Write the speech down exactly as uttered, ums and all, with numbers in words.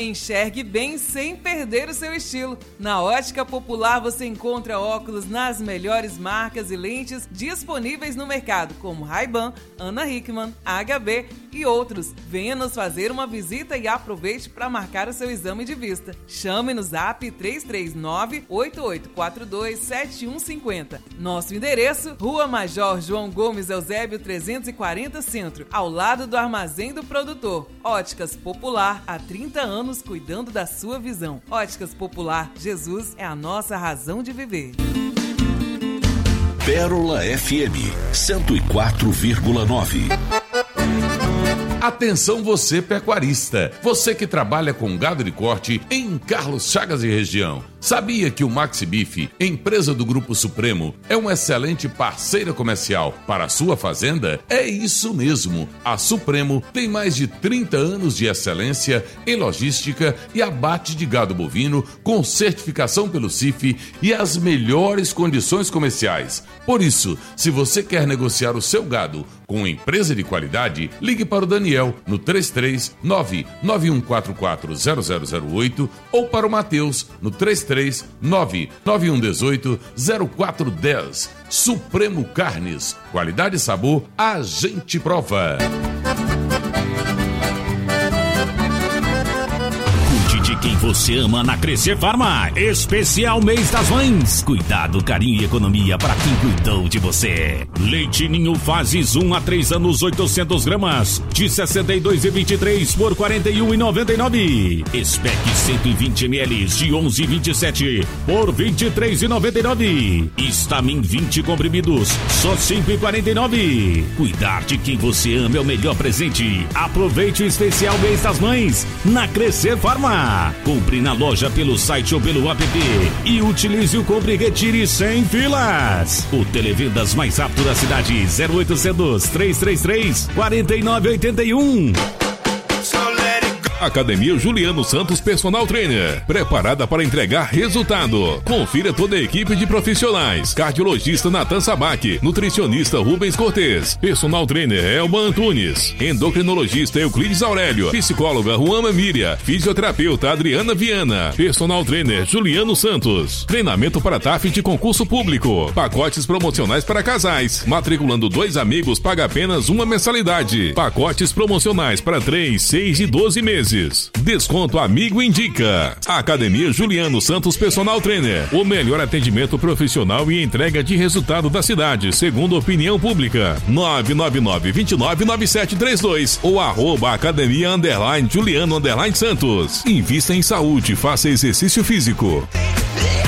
Enxergue bem sem perder o seu estilo. Na Ótica Popular você encontra óculos nas melhores marcas e lentes disponíveis no mercado, como Ray-Ban, Ana Hickman, H B e outros. Venha nos fazer uma visita e aproveite para marcar o seu exame de vista. Chame no zap três três nove, oito oito quatro dois, sete um cinco zero. Nosso endereço, Rua Major João Gomes Eusébio trezentos e quarenta Centro, ao lado do Armazém do Produtor. Óticas Popular, há trinta anos cuidando da sua visão. Óticas Popular, Jesus é a nossa razão de viver. Pérola F M cento e quatro vírgula nove. Atenção você pecuarista, você que trabalha com gado de corte em Carlos Chagas e região. Sabia que o Maxi Beef, empresa do Grupo Supremo, é uma excelente parceira comercial para a sua fazenda? É isso mesmo, a Supremo tem mais de trinta anos de excelência em logística e abate de gado bovino com certificação pelo C I F e as melhores condições comerciais. Por isso, se você quer negociar o seu gado com uma empresa de qualidade, ligue para o Daniel no três três nove, nove um quatro quatro, zero zero zero oito ou para o Matheus no três três nove, nove um um oito, zero quatro um zero. Supremo Carnes, qualidade e sabor, a gente prova. Quem você ama na Crescer Farma. Especial Mês das Mães. Cuidado, carinho e economia para quem cuidou de você. Leite Ninho Fases um a três anos, oitocentos gramas, de sessenta e dois e vinte e três por quarenta e um e noventa e nove. Spec cento e vinte mililitros de onze e vinte e sete por vinte e três e noventa e nove. Stamin vinte comprimidos, só cinco e quarenta e nove. Cuidar de quem você ama é o melhor presente. Aproveite o especial Mês das Mães na Crescer Farma. Compre na loja pelo site ou pelo app e utilize o Compre e Retire sem filas. O televendas mais rápido da cidade, zero oitocentos, trezentos e trinta e três, quarenta e nove oitenta e um. Academia Juliano Santos Personal Trainer, preparada para entregar resultado. Confira toda a equipe de profissionais: cardiologista Natan Sabac, nutricionista Rubens Cortez, personal trainer Elba Antunes, endocrinologista Euclides Aurélio, psicóloga Juana Miriam, fisioterapeuta Adriana Viana, personal trainer Juliano Santos. Treinamento para T A F de concurso público, pacotes promocionais para casais. Matriculando dois amigos paga apenas uma mensalidade. Pacotes promocionais para três, seis e doze meses. Desconto Amigo Indica. Academia Juliano Santos Personal Trainer. O melhor atendimento profissional e entrega de resultado da cidade, segundo opinião pública. nove nove nove, dois nove, nove sete três dois ou arroba academia underline Juliano underline Santos. Invista em saúde, faça exercício físico.